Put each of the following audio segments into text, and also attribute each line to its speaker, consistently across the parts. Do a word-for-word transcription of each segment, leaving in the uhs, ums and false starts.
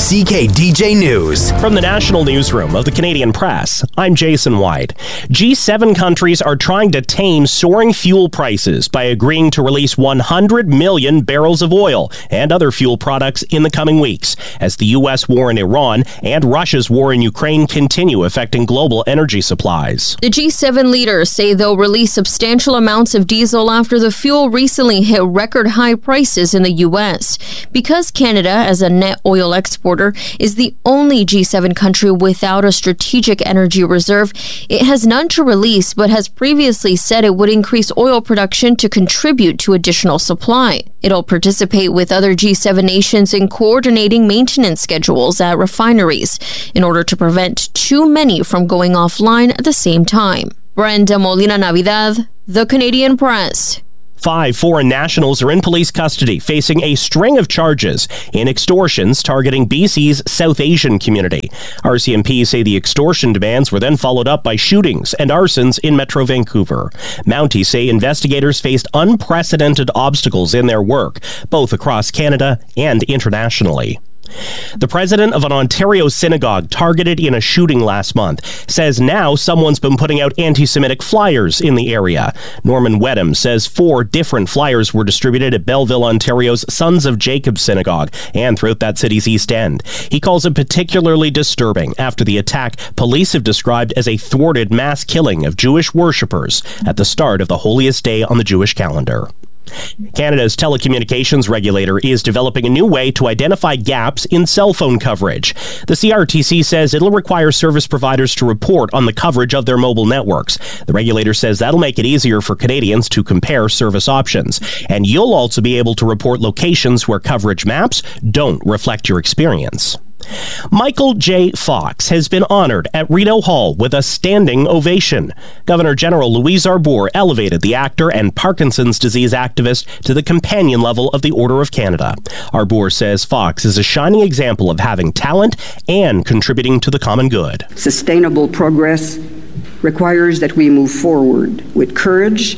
Speaker 1: C K D J News.
Speaker 2: From the National Newsroom of the Canadian Press, I'm Jason White. G seven countries are trying to tame soaring fuel prices by agreeing to release one hundred million barrels of oil and other fuel products in the coming weeks, as the U S war in Iran and Russia's war in Ukraine continue affecting global energy supplies.
Speaker 3: The G seven leaders say they'll release substantial amounts of diesel after the fuel recently hit record high prices in the U S. Because Canada, as a net oil exporter, is the only G seven country without a strategic energy reserve, it has none to release, but has previously said it would increase oil production to contribute to additional supply. It'll participate with other G seven nations in coordinating maintenance schedules at refineries in order to prevent too many from going offline at the same time. Brenda Molina Navidad, The Canadian Press.
Speaker 2: Five foreign nationals are in police custody, facing a string of charges in extortions targeting B C's South Asian community. R C M P say the extortion demands were then followed up by shootings and arsons in Metro Vancouver. Mounties say investigators faced unprecedented obstacles in their work, both across Canada and internationally. The president of an Ontario synagogue targeted in a shooting last month says now someone's been putting out anti-Semitic flyers in the area. Norman Wedham says four different flyers were distributed at Belleville, Ontario's Sons of Jacob synagogue and throughout that city's East End. He calls it particularly disturbing after the attack police have described as a thwarted mass killing of Jewish worshippers at the start of the holiest day on the Jewish calendar. Canada's telecommunications regulator is developing a new way to identify gaps in cell phone coverage. The C R T C says it'll require service providers to report on the coverage of their mobile networks. The regulator says that'll make it easier for Canadians to compare service options. And you'll also be able to report locations where coverage maps don't reflect your experience. Michael J. Fox has been honored at Rideau Hall with a standing ovation. Governor General Louise Arbour elevated the actor and Parkinson's disease activist to the companion level of the Order of Canada. Arbour says Fox is a shining example of having talent and contributing to the common good.
Speaker 4: Sustainable progress requires that we move forward with courage,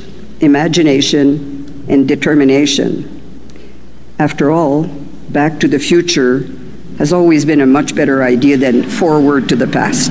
Speaker 4: imagination, and determination. After all, Back to the Future has always been a much better idea than forward to the past.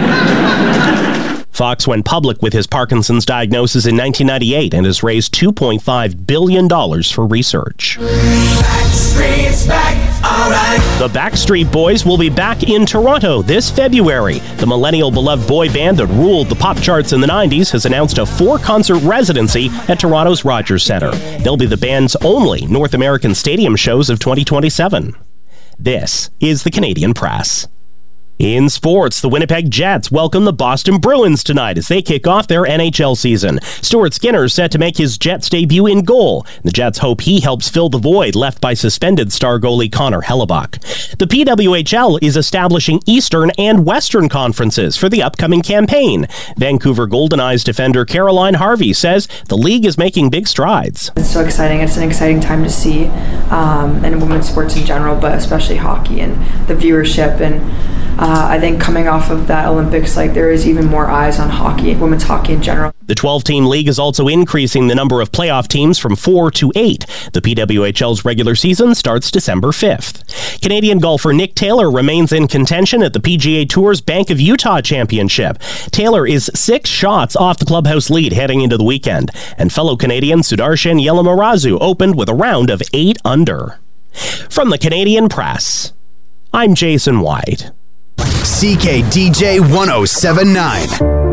Speaker 2: Fox went public with his Parkinson's diagnosis in nineteen ninety-eight and has raised two point five billion dollars for research. Backstreet's back, all right. The Backstreet Boys will be back in Toronto this February. The millennial beloved boy band that ruled the pop charts in the nineties has announced a four-concert residency at Toronto's Rogers Centre. They'll be the band's only North American stadium shows of twenty twenty-seven. This is the Canadian Press. In sports, the Winnipeg Jets welcome the Boston Bruins tonight as they kick off their N H L season. Stuart Skinner is set to make his Jets debut in goal. The Jets hope he helps fill the void left by suspended star goalie Connor Hellebuck. The P W H L is establishing Eastern and Western conferences for the upcoming campaign. Vancouver Golden Eyes defender Caroline Harvey says the league is making big strides.
Speaker 5: It's so exciting. It's an exciting time to see um, in women's sports in general, but especially hockey and the viewership. And Uh, I think coming off of that Olympics, like there is even more eyes on hockey, women's hockey in general.
Speaker 2: The twelve-team league is also increasing the number of playoff teams from four to eight. The P W H L's regular season starts December fifth. Canadian golfer Nick Taylor remains in contention at the P G A Tour's Bank of Utah Championship. Taylor is six shots off the clubhouse lead heading into the weekend, and fellow Canadian Sudarshan Yellamarazu opened with a round of eight under. From the Canadian Press, I'm Jason White.
Speaker 1: C K D J one oh seven point nine.